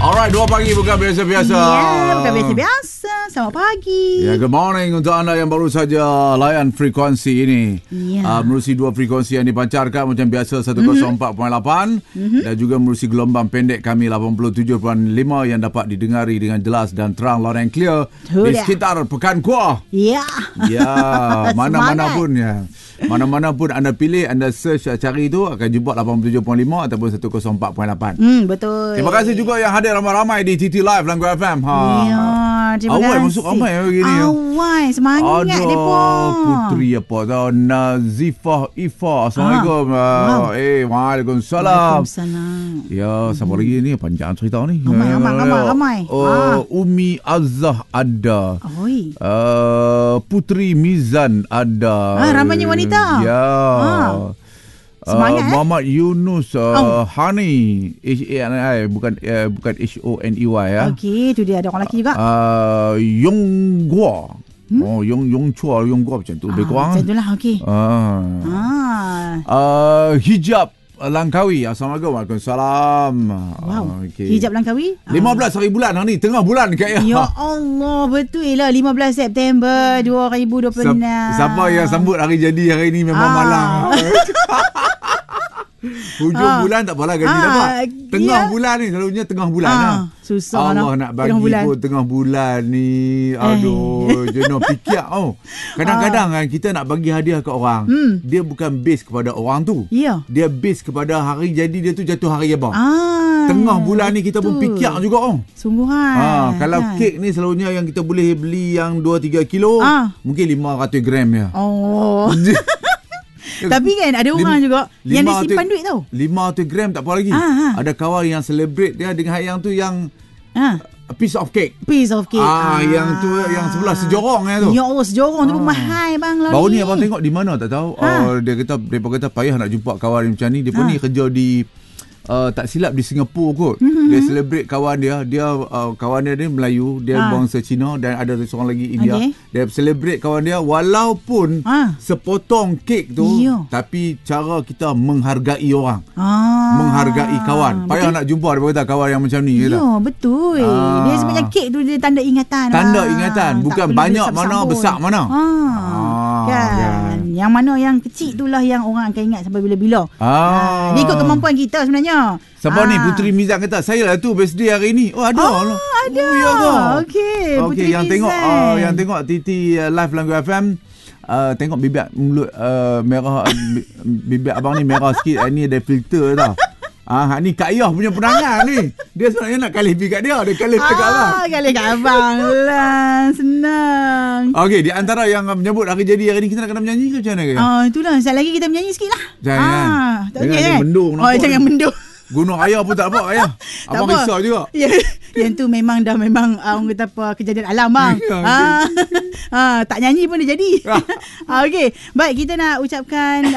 Alright, 2 pagi bukan biasa-biasa. Ya, bukan biasa-biasa. Selamat pagi. Ya, good morning untuk anda yang baru saja layan frekuensi ini. Ya. Menerusi 2 frekuensi yang dipancarkan macam biasa 104.8 dan juga menerusi gelombang pendek kami 87.5 yang dapat didengari dengan jelas dan terang, loud and clear Tuh di dia. sekitar Pekan Kuah. Ya. Ya, mana-mana Semangat. pun ya. Mana-mana pun anda pilih, anda search cari itu akan jumpa 87.5 ataupun 104.8. Betul. Terima kasih juga yang hadir ramai-ramai di TT Live Langgu FM. Ya, terima Awal kasih. masuk ramai begini. Awal, semangat depa. Putri apa tau, Nazifah Ifa. Assalamualaikum. Waalaikumsalam. Waalaikumsalam. Ya, siapa lagi ni? Panjang cerita ni. Ramai. Umi Azah ada. Oi. Putri Mizan ada. Ramainya wanita. Ya. Semangat, Muhammad Yunus Hani H-A-N-I bukan H-O-N-E-Y ya. Okey, tu dia ada orang lelaki juga. Yong Gua. Yong Chua, Yong Gua macam tu lebih kurang. Macam itulah, okey. Hijab Langkawi. Assalamualaikum. Waalaikumsalam. Wow. Okay. Hijab Langkawi. 15 hari bulan ni, tengah bulan kat Ya Allah, betul lah 15 September 2026. Siapa yang sambut hari jadi hari ni memang malang. Hujung bulan tak apalah gaji dapat. Tengah bulan ni selalunya tengah bulan lah. Susah Allah nak bagi pun tengah bulan ni. Aduh, jenuh fikir. Kadang-kadang kan kita nak bagi hadiah ke orang. Dia bukan base kepada orang tu. Ya. Dia base kepada hari jadi dia tu jatuh hari apa. Tengah bulan ni kita pun fikir juga. Sungguhan. Kalau kek ni selalunya yang kita boleh beli yang 2-3 kilo, mungkin 500 gram ya. Oh. Tapi kan ada orang juga yang dia simpan duit tau. 500 gram tak apa lagi. Ada kawan yang celebrate dia dengan yang tu yang a piece of cake. Piece of cake. Yang tu yang sebelah sejorong tu. Ya Allah, sejorong tu pun mahal bang lah. Baru ni abang tengok di mana tak tahu. Dia kata payah nak jumpa kawan macam ni. Dia pun ni kerja di tak silap di Singapura kot. Dia celebrate kawan dia. Kawan dia ni Melayu, dia bangsa Cina dan ada seorang lagi India. Dia celebrate kawan dia walaupun sepotong kek tu, tapi cara kita menghargai orang. Menghargai kawan. Payah nak jumpa dia kata kawan yang macam ni kata. Ya, betul. Dia sebenarnya kek tu dia tanda ingatan. Tanda ingatan, bukan banyak mana besar mana. Kan. Yang mana yang kecil itulah yang orang akan ingat sampai bila-bila. Dia ikut kemampuan kita sebenarnya. Siapa ni Putri Mizan kata, saya lah tu birthday hari ni. Ada. Ada. Ya ke? Okey, Putri yang Mizan. yang tengok TT Live Langgu FM, tengok bibir mulut merah, bibir abang ni merah sikit. Ni ada filter tau. Ni Kak Yah punya penangan ni. Dia sebenarnya nak kalih kat dia. Dia kalih kat abang. Kalih kat abang lah. Senang. Okey, di antara yang menyambut hari jadi hari ni, kita nak kena menyanyi ke macam mana ke? Itulah. Sekali lagi kita menyanyi sikit lah. Jangan. Tak boleh kan? Mendung. Jangan mendung. Gunung ayah pun tak apa ayah. Abang risau juga. Yang tu memang orang kata apa, kejadian alam bang. Tak nyanyi pun dia jadi. Okey. Baik, kita nak ucapkan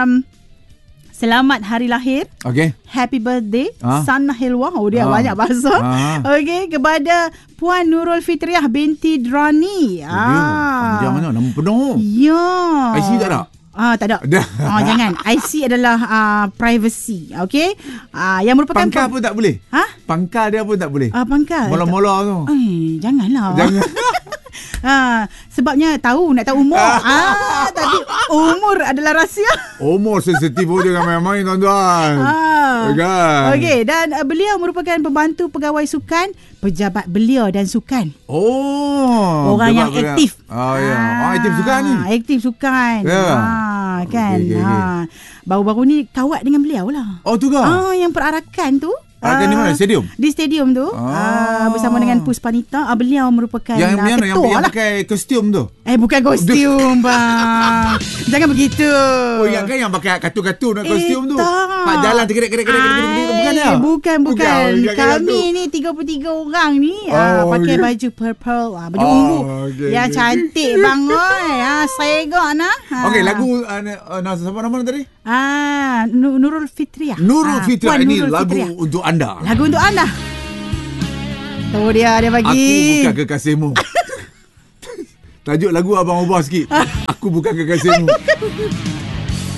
selamat hari lahir. Okey. Happy birthday Sana Hilwa. Dia banyak bahasa. Okey, kepada Puan Nurul Fitriah binti Drani. Dia mana nama penuh? Ya. IC tak ada? Tak ada. Jangan. IC adalah privacy. Okey. Yang merupakan pangkal pun tak boleh. Pangkal dia pun tak boleh. Pangkal. Mola-mola tu. Janganlah. Jangan. Sebabnya nak tahu umur. Tapi umur adalah rahsia. Umur sensitif pun jangan main-main tuan-tuan. Kan. Okey, dan beliau merupakan pembantu pegawai sukan, pejabat belia dan sukan. Orang yang aktif. Aktif sukan ni. Aktif sukan. Kan. Okay. Baru-baru ni kawat dengan beliau lah. Tu ke? Yang perarakan tu. Di mana? Stadium? Di stadium tu. Bersama dengan Puspanita. Beliau merupakan yang ketua lah. pakai kostum tu. Bukan kostum bang. Jangan begitu. Ingatkan yang pakai kartun-kartun kostum tu. Tak. Pak jalan kedek-kedek bukan dia? Bukan. Kami ni 33 orang ni pakai baju purple, baju ungu. Yang cantik bang oi. Segak nah. Okey, lagu siapa nama tadi? Nurul Fitriah. Nurul Fitriah ini lagu Fitriah. untuk anda. Lagu untuk anda. Tu dia bagi. Aku bukan kekasihmu. Tajuk lagu abang ubah sikit. Aku bukan kekasihmu.